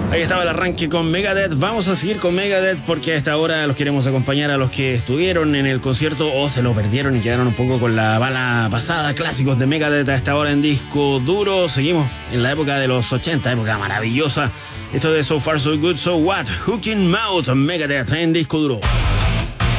Ahí estaba el arranque con Megadeth. Vamos a seguir con Megadeth porque a esta hora los queremos acompañar a los que estuvieron en el concierto o se lo perdieron y quedaron un poco con la bala pasada. Clásicos de Megadeth a esta hora en disco duro. Seguimos en la época de los 80, época maravillosa. Esto de So Far So Good So What, Hooking Mouth, Megadeth en disco duro.